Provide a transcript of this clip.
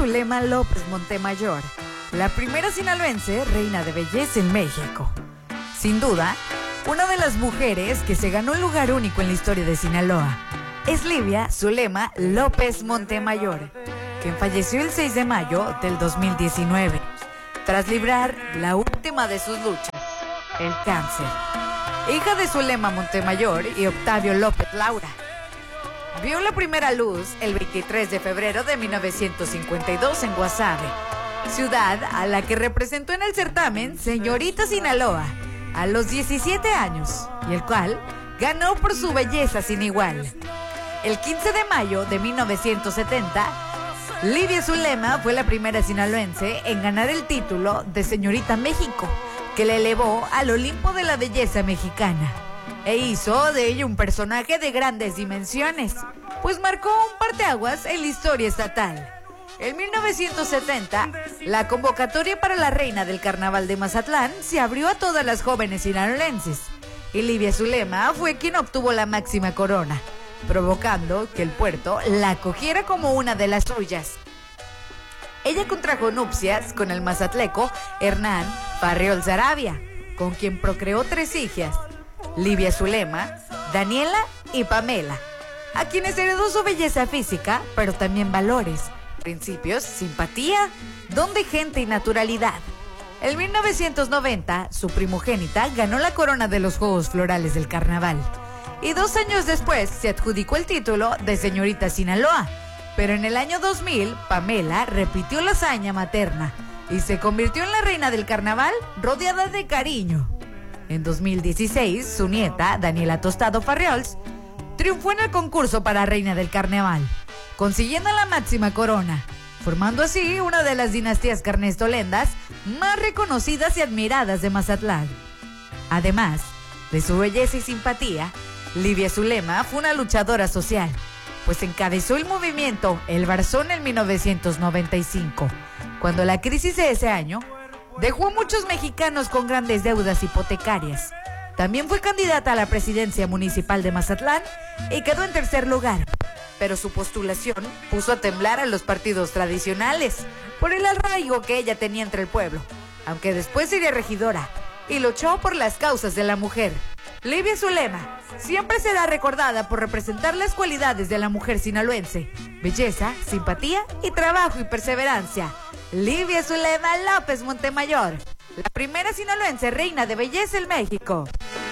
Zulema López Montemayor, la primera sinaloense reina de belleza en México. Sin duda, una de las mujeres que se ganó un lugar único en la historia de Sinaloa es Livia Zulema López Montemayor, quien falleció el 6 de mayo del 2019, tras librar la última de sus luchas, el cáncer. Hija de Zulema Montemayor y Octavio López Laura, vio la primera luz el 23 de febrero de 1952 en Guasave, ciudad a la que representó en el certamen Señorita Sinaloa a los 17 años, y el cual ganó por su belleza sin igual. El 15 de mayo de 1970, Livia Zulema fue la primera sinaloense en ganar el título de Señorita México, que le elevó al Olimpo de la belleza mexicana, e hizo de ella un personaje de grandes dimensiones, pues marcó un parteaguas en la historia estatal. En 1970, la convocatoria para la reina del Carnaval de Mazatlán se abrió a todas las jóvenes sinaloenses, y Livia Zulema fue quien obtuvo la máxima corona, provocando que el puerto la acogiera como una de las suyas. Ella contrajo nupcias con el mazatleco Hernán Farriols Arabia, con quien procreó 3 hijas, Livia Zulema, Daniela y Pamela, a quienes heredó su belleza física, pero también valores, principios, simpatía, don de gente y naturalidad. En 1990, su primogénita ganó la corona de los Juegos Florales del Carnaval, y 2 años después se adjudicó el título de Señorita Sinaloa. Pero en el año 2000, Pamela repitió la hazaña materna y se convirtió en la reina del carnaval rodeada de cariño. En 2016, su nieta, Daniela Tostado Farriols, triunfó en el concurso para reina del carnaval, consiguiendo la máxima corona, formando así una de las dinastías carnestolendas más reconocidas y admiradas de Mazatlán. Además de su belleza y simpatía, Livia Zulema fue una luchadora social, pues encabezó el movimiento El Barzón en 1995, cuando la crisis de ese año dejó a muchos mexicanos con grandes deudas hipotecarias. También fue candidata a la presidencia municipal de Mazatlán y quedó en 3er lugar, pero su postulación puso a temblar a los partidos tradicionales por el arraigo que ella tenía entre el pueblo, aunque después sería regidora y luchó por las causas de la mujer. Livia Zulema siempre será recordada por representar las cualidades de la mujer sinaloense: belleza, simpatía y trabajo y perseverancia. Livia Zulema López Montemayor, la primera sinaloense reina de belleza en México.